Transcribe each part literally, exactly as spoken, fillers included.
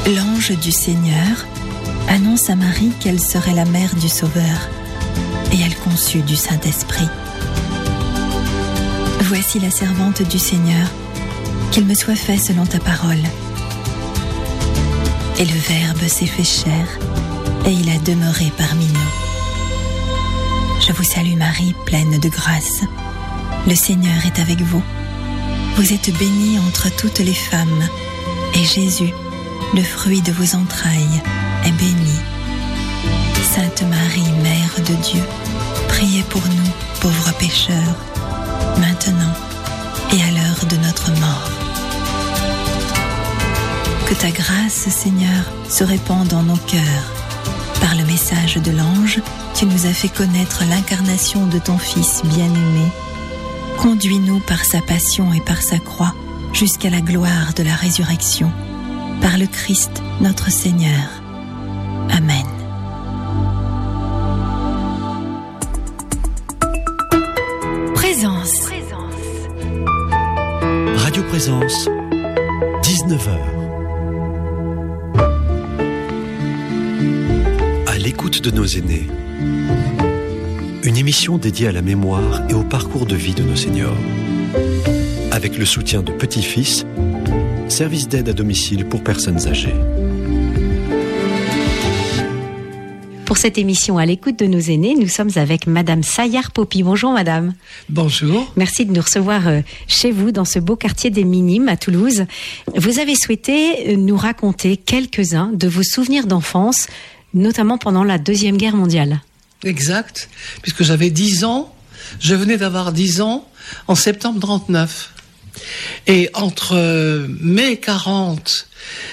L'ange du Seigneur annonce à Marie qu'elle serait la mère du Sauveur, et elle conçut du Saint-Esprit. Voici la servante du Seigneur, qu'il me soit fait selon ta parole. Et le Verbe s'est fait chair, et il a demeuré parmi nous. Je vous salue Marie, pleine de grâce. Le Seigneur est avec vous. Vous êtes bénie entre toutes les femmes, et Jésus, le fruit de vos entrailles, est béni. Sainte Marie, Mère de Dieu, priez pour nous, pauvres pécheurs, maintenant et à l'heure de notre mort. Que ta grâce, Seigneur, se répande dans nos cœurs. Par le message de l'ange, tu nous as fait connaître l'incarnation de ton Fils bien-aimé. Conduis-nous par sa passion et par sa croix jusqu'à la gloire de la résurrection. Par le Christ, notre Seigneur. Amen. Présence. Radio Présence, dix-neuf heures. À l'écoute de nos aînés. Une émission dédiée à la mémoire et au parcours de vie de nos seniors. Avec le soutien de Petit-Fils, service d'aide à domicile pour personnes âgées. Pour cette émission à l'écoute de nos aînés, nous sommes avec Madame Saillard-Popi. Bonjour Madame. Bonjour. Merci de nous recevoir chez vous dans ce beau quartier des Minimes à Toulouse. Vous avez souhaité nous raconter quelques-uns de vos souvenirs d'enfance, notamment pendant la Deuxième Guerre mondiale. Exact, puisque j'avais dix ans, je venais d'avoir dix ans en septembre trente-neuf. Et entre mai quarante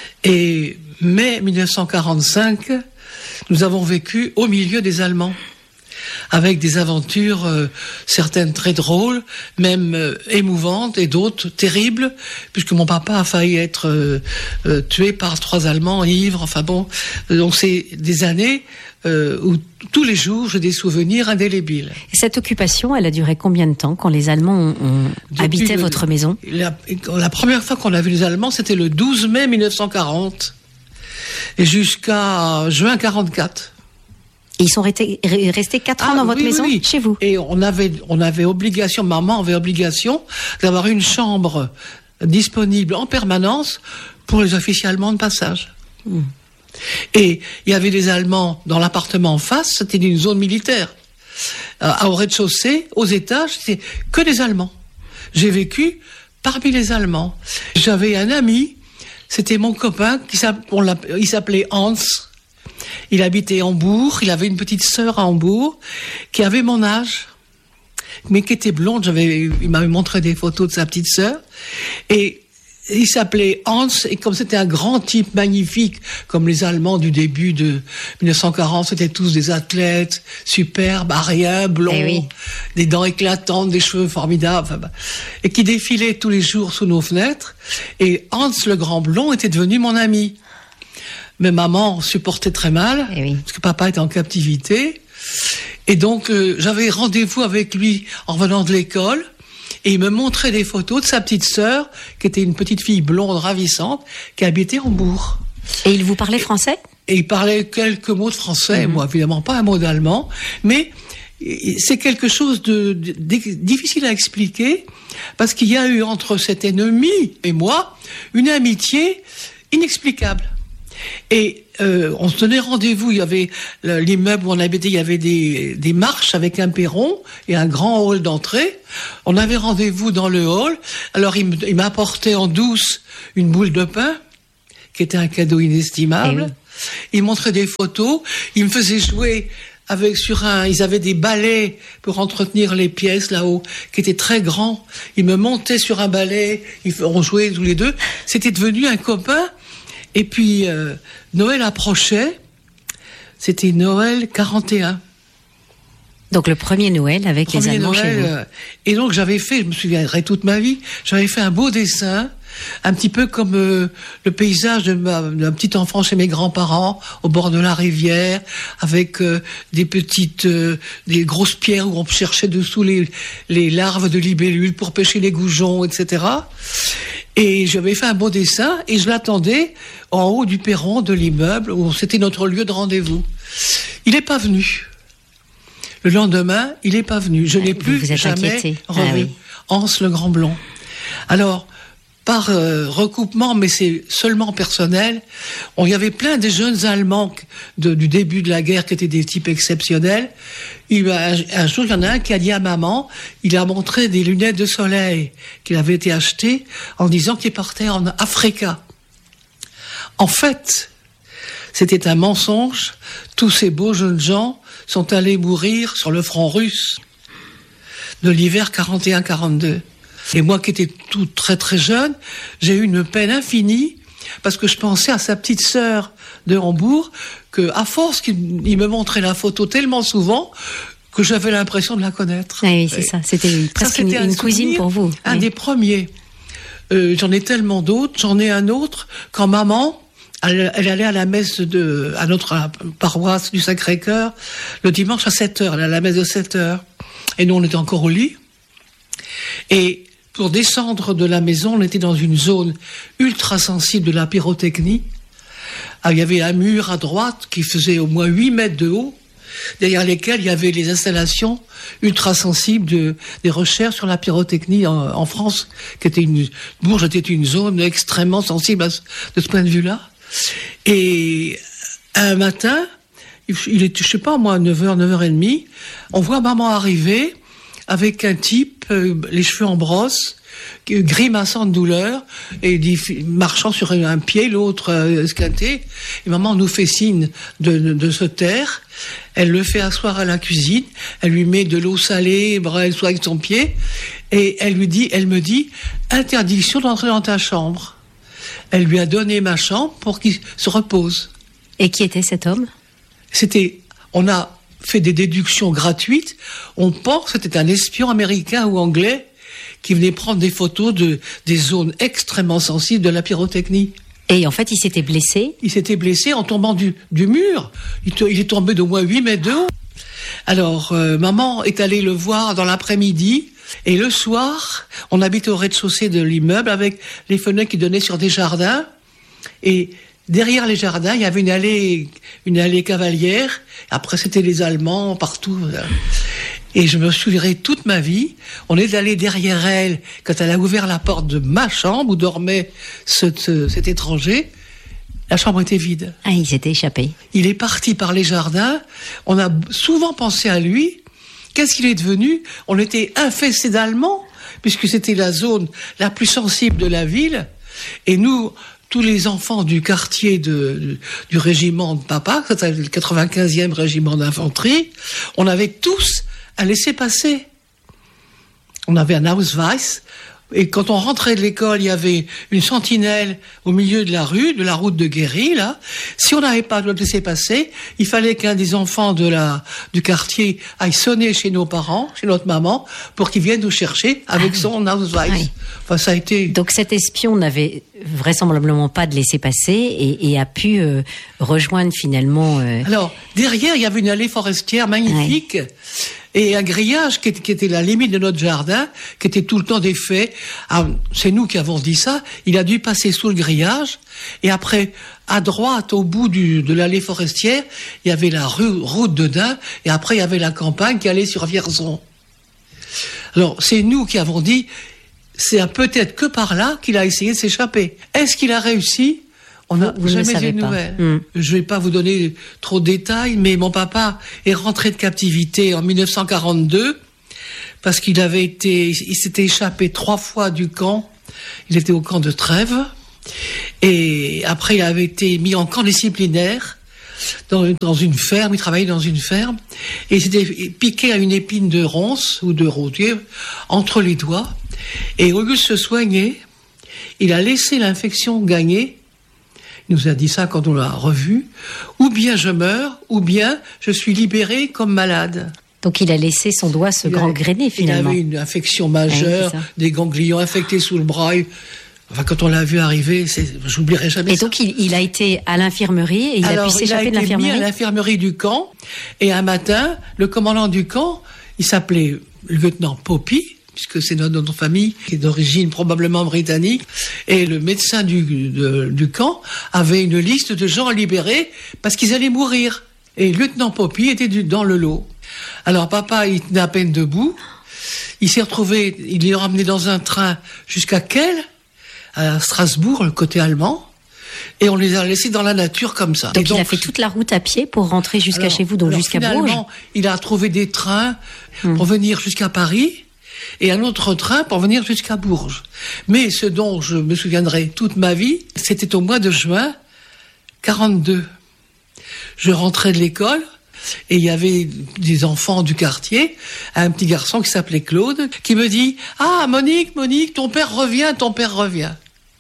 et mai dix-neuf cent quarante-cinq, nous avons vécu au milieu des Allemands, avec des aventures, euh, certaines très drôles, même euh, émouvantes, et d'autres terribles, puisque mon papa a failli être euh, euh, tué par trois Allemands ivres. Enfin bon, donc c'est des années euh, où tous les jours j'ai des souvenirs indélébiles. Et cette occupation, elle a duré combien de temps quand les Allemands ont, ont habité le, votre maison? la, la première fois qu'on a vu les Allemands, c'était le douze mai dix-neuf cent quarante, et jusqu'à juin quarante-quatre. Et ils sont restés, restés quatre ans ah, dans votre oui, maison, oui, oui. Chez vous. Et on avait, on avait obligation, maman avait obligation d'avoir une chambre disponible en permanence pour les officiers allemands de passage. Mmh. Et il y avait des Allemands dans l'appartement en face, c'était une zone militaire. Euh, au rez-de-chaussée, aux étages, c'était que des Allemands. J'ai vécu parmi les Allemands. J'avais un ami, c'était mon copain, qui on il s'appelait Hans. Il habitait Hambourg, il avait une petite sœur à Hambourg, qui avait mon âge, mais qui était blonde. J'avais, il m'avait montré des photos de sa petite sœur. Et il s'appelait Hans, et comme c'était un grand type magnifique, comme les Allemands du début de dix-neuf cent quarante, c'était tous des athlètes, superbes, ariens, blonds, eh oui. Des dents éclatantes, des cheveux formidables, enfin, bah, et qui défilaient tous les jours sous nos fenêtres. Et Hans, le grand blond, était devenu mon ami. Mais maman supportait très mal, eh oui. Parce que papa était en captivité. Et donc, euh, j'avais rendez-vous avec lui en revenant de l'école. Et il me montrait des photos de sa petite sœur, qui était une petite fille blonde ravissante, qui habitait Hambourg. Et il vous parlait français ? Et il parlait quelques mots de français, mmh. Moi évidemment pas un mot d'allemand, mais c'est quelque chose de, de, de difficile à expliquer, parce qu'il y a eu entre cet ennemi et moi une amitié inexplicable. Et euh, on se tenait rendez-vous, il y avait l'immeuble où on habitait, il y avait des, des marches avec un perron et un grand hall d'entrée. On avait rendez-vous dans le hall. Alors il, il m'apportait en douce une boule de pain, qui était un cadeau inestimable. Oui. Il montrait des photos, il me faisait jouer avec sur un, ils avaient des balais pour entretenir les pièces là-haut, qui étaient très grands. Il me montait sur un balai, on jouait tous les deux. C'était devenu un copain. Et puis, euh, Noël approchait, c'était Noël quarante et un. Donc le premier Noël avec premier les Allemands Noël, chez vous. Euh, et donc j'avais fait, je me souviendrai toute ma vie, j'avais fait un beau dessin, un petit peu comme euh, le paysage de ma, d'un petit enfant chez mes grands-parents, au bord de la rivière, avec euh, des petites, euh, des grosses pierres où on cherchait dessous les, les larves de libellules pour pêcher les goujons, et cetera. Et j'avais fait un beau dessin et je l'attendais en haut du perron de l'immeuble où c'était notre lieu de rendez-vous. Il n'est pas venu. Le lendemain, il n'est pas venu. Je n'ai vous plus vous êtes jamais inquiété. revu Ah oui. Hans le Grand Blond. Alors, par euh, recoupement, mais c'est seulement personnel, on y avait plein de jeunes Allemands de, du début de la guerre qui étaient des types exceptionnels. Il, un, un jour, il y en a un qui a dit à maman, il a montré des lunettes de soleil qu'il avait été achetées en disant qu'il partait en Africa. En fait, c'était un mensonge. Tous ces beaux jeunes gens sont allés mourir sur le front russe de l'hiver quarante et un quarante-deux. Et moi qui étais tout très très jeune, j'ai eu une peine infinie parce que je pensais à sa petite sœur de Hambourg, que à force qu'il il me montrait la photo tellement souvent que j'avais l'impression de la connaître. Ah oui, c'est ça. C'était presque Ça, une, c'était un une cousine souvenir, pour vous. Un Oui. des premiers. Euh, j'en ai tellement d'autres. J'en ai un autre quand maman, elle, elle allait à la messe de, à notre paroisse du Sacré-Cœur le dimanche à sept heures. Elle allait à la messe de sept heures. Et nous, on était encore au lit. Et pour descendre de la maison, on était dans une zone ultra sensible de la pyrotechnie. Ah, il y avait un mur à droite qui faisait au moins huit mètres de haut, derrière lesquels il y avait les installations ultra sensibles de, des recherches sur la pyrotechnie en, en France, qui était une, Bourges était une zone extrêmement sensible à ce, de ce point de vue-là. Et un matin, il était, je sais pas moi, neuf heures, neuf heures trente, on voit maman arriver avec un type, euh, les cheveux en brosse, grimaçant de douleur, et dit, marchant sur un pied, l'autre euh, esquinté. Et maman nous fait signe de, de, de se taire. Elle le fait asseoir à la cuisine. Elle lui met de l'eau salée, elle soigne son pied. Et elle lui dit, elle me dit, interdiction d'entrer dans ta chambre. Elle lui a donné ma chambre pour qu'il se repose. Et qui était cet homme? C'était, on a fait des déductions gratuites. On pense que c'était un espion américain ou anglais qui venait prendre des photos de des zones extrêmement sensibles de la pyrotechnie. Et en fait, il s'était blessé. Il s'était blessé en tombant du, du mur. Il, te, il est tombé d'au moins huit mètres de haut. Alors, euh, maman est allée le voir dans l'après-midi. Et le soir, on habitait au rez-de-chaussée de l'immeuble avec les fenêtres qui donnaient sur des jardins. Et derrière les jardins, il y avait une allée, une allée cavalière. Après, c'était les Allemands partout. Et je me souviendrai toute ma vie. On est allé derrière elle quand elle a ouvert la porte de ma chambre où dormait ce, ce, cet étranger. La chambre était vide. Ah, il s'était échappé. Il est parti par les jardins. On a souvent pensé à lui. Qu'est-ce qu'il est devenu? On était infestés d'Allemands, puisque c'était la zone la plus sensible de la ville. Et nous, tous les enfants du quartier de, de, du régiment de papa, c'était le quatre-vingt-quinzième régiment d'infanterie, on avait tous à laisser passer. On avait un Ausweis, et quand on rentrait de l'école, il y avait une sentinelle au milieu de la rue, de la route de Guéry, là. Si on n'avait pas de le laisser passer, il fallait qu'un des enfants de la, du quartier aille sonner chez nos parents, chez notre maman, pour qu'ils viennent nous chercher avec ah, son Ausweis. Oui. Enfin, ça a été... Donc cet espion n'avait vraisemblablement pas de laisser-passer et, et a pu euh, rejoindre finalement... Euh... Alors, derrière, il y avait une allée forestière magnifique... Ouais. Et un grillage qui était, qui était la limite de notre jardin, qui était tout le temps défait. Ah, c'est nous qui avons dit ça. Il a dû passer sous le grillage. Et après, à droite, au bout du, de l'allée forestière, il y avait la rue, route de Dain. Et après, il y avait la campagne qui allait sur Vierzon. Alors, c'est nous qui avons dit, c'est peut-être que par là qu'il a essayé de s'échapper. Est-ce qu'il a réussi ? On n'a jamais eu de nouvelles. Mmh. Je ne vais pas vous donner trop de détails, mais mon papa est rentré de captivité en mille neuf cent quarante-deux parce qu'il avait été, il s'était échappé trois fois du camp. Il était au camp de Trèves et après il avait été mis en camp disciplinaire dans, dans une ferme. Il travaillait dans une ferme et il s'était piqué à une épine de ronce ou de rosier entre les doigts. Et au lieu de se soigner, il a laissé l'infection gagner. Il nous a dit ça quand on l'a revu. Ou bien je meurs, ou bien je suis libéré comme malade. Donc il a laissé son doigt se gangréner finalement. Il avait une infection majeure, ouais, des ganglions infectés sous le bras. Enfin, quand on l'a vu arriver, j'oublierai jamais et ça. Et donc il, il a été à l'infirmerie et il Alors, a pu s'échapper de l'infirmerie. Il a été mis à l'infirmerie du camp. Et un matin, le commandant du camp, il s'appelait le lieutenant Poppy, puisque c'est notre, notre famille, qui est d'origine probablement britannique. Et le médecin du, de, du camp avait une liste de gens libérés parce qu'ils allaient mourir. Et le lieutenant Poppy était du, dans le lot. Alors papa, il tenait à peine debout. Il s'est retrouvé, il est ramené dans un train jusqu'à Kehl, à Strasbourg, le côté allemand. Et on les a laissés dans la nature comme ça. Donc, donc il a fait toute la route à pied pour rentrer jusqu'à alors, chez vous, donc alors, jusqu'à finalement, Bourges. Il a trouvé des trains pour hum. venir jusqu'à Paris et un autre train pour venir jusqu'à Bourges. Mais ce dont je me souviendrai toute ma vie, c'était au mois de juin quarante-deux. Je rentrais de l'école et il y avait des enfants du quartier, un petit garçon qui s'appelait Claude, qui me dit « Ah, Monique, Monique, ton père revient, ton père revient ».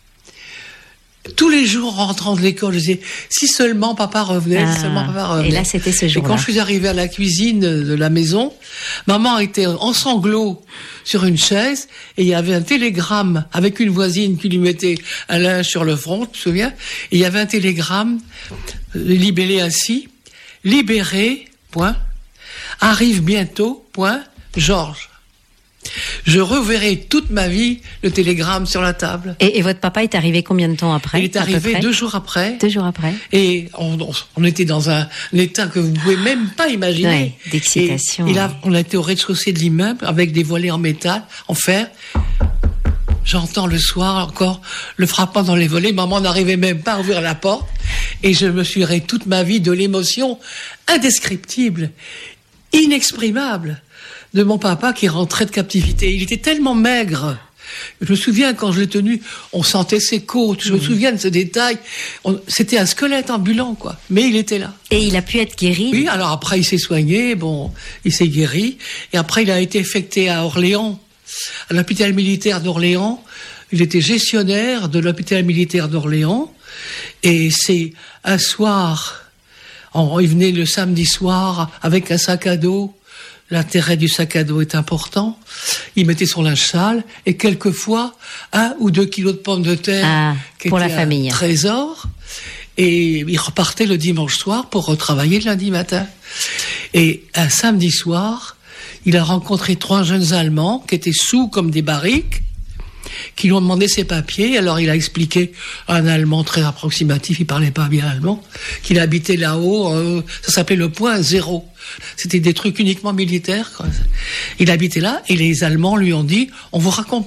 Tous les jours, en rentrant de l'école, je disais, si seulement papa revenait, ah, si seulement papa revenait. Et là, c'était ce jour-là. Et quand je suis arrivée à la cuisine de la maison, maman était en sanglots sur une chaise, et il y avait un télégramme avec une voisine qui lui mettait un linge sur le front, tu te souviens? Et il y avait un télégramme, libellé ainsi, libéré, point, arrive bientôt, point, Georges. Je reverrai toute ma vie le télégramme sur la table. Et, et votre papa est arrivé combien de temps après? Il est arrivé deux jours après. Deux jours après. Et on, on, on était dans un, un état que vous pouvez même pas imaginer. Ouais, d'excitation. Et, et là, on a été au rez-de-chaussée de l'immeuble avec des volets en métal, en fer. J'entends le soir encore le frappant dans les volets. Maman n'arrivait même pas à ouvrir la porte. Et je me suis ri toute ma vie de l'émotion indescriptible, inexprimable, de mon papa qui rentrait de captivité. Il était tellement maigre. Je me souviens, quand je l'ai tenu, on sentait ses côtes. Je me souviens de ce détail. On, c'était un squelette ambulant, quoi. Mais il était là. Et il a pu être guéri? Oui, alors après, il s'est soigné. Bon, il s'est guéri. Et après, il a été affecté à Orléans, à l'hôpital militaire d'Orléans. Il était gestionnaire de l'hôpital militaire d'Orléans. Et c'est un soir, on, il venait le samedi soir avec un sac à dos. L'intérêt du sac à dos est important. Il mettait son linge sale et quelquefois un ou deux kilos de pommes de terre ah, qui pour était la famille. Un trésor. Et il repartait le dimanche soir pour retravailler le lundi matin. Et un samedi soir, il a rencontré trois jeunes Allemands qui étaient sous comme des barriques, qui lui ont demandé ses papiers. Alors il a expliqué à un Allemand très approximatif, il parlait pas bien allemand, qu'il habitait là-haut, euh, ça s'appelait le point zéro. C'était des trucs uniquement militaires, quoi. Il habitait là et les Allemands lui ont dit « on vous raccompagne ».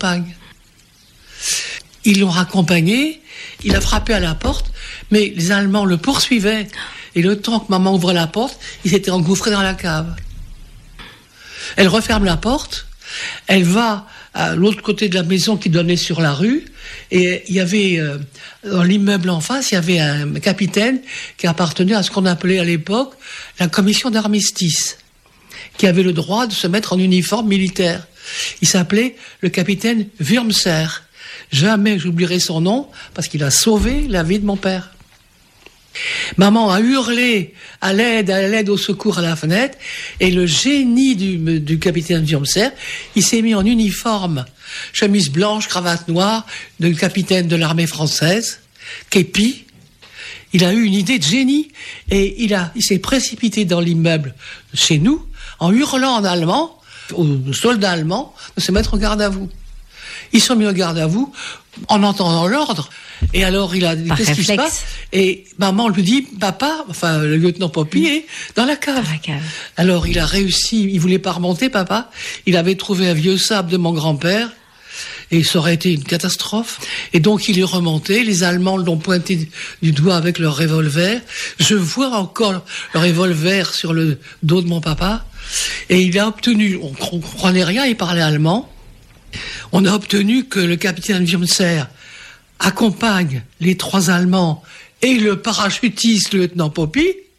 Ils l'ont raccompagné, il a frappé à la porte, mais les Allemands le poursuivaient. Et le temps que maman ouvrait la porte, il s'était engouffré dans la cave. Elle referme la porte, elle va à l'autre côté de la maison qui donnait sur la rue, et il y avait, euh, dans l'immeuble en face, il y avait un capitaine qui appartenait à ce qu'on appelait à l'époque la commission d'armistice, qui avait le droit de se mettre en uniforme militaire. Il s'appelait le capitaine Wurmser. Jamais j'oublierai son nom, parce qu'il a sauvé la vie de mon père. Maman a hurlé à l'aide, à l'aide, au secours à la fenêtre, et le génie du, du capitaine Wurmser, il s'est mis en uniforme, chemise blanche, cravate noire, de capitaine de l'armée française, képi. Il a eu une idée de génie, et il a, il s'est précipité dans l'immeuble chez nous, en hurlant en allemand, aux soldats allemands, de se mettre en garde à vous. Ils sont mis en garde à vous, en entendant l'ordre. Et alors, il a dit, qu'est-ce qui se passe? Et maman lui dit, papa, enfin, le lieutenant Poppy est dans la cave. Dans la cave. Alors, il a réussi, il voulait pas remonter, papa. Il avait trouvé un vieux sable de mon grand-père. Et ça aurait été une catastrophe. Et donc, il est remonté. Les Allemands l'ont pointé du doigt avec leur revolver. Je vois encore le revolver sur le dos de mon papa. Et il a obtenu, on comprenait rien, il parlait allemand. On a obtenu que le capitaine Wurmser accompagne les trois Allemands et le parachutiste, le lieutenant Poppy,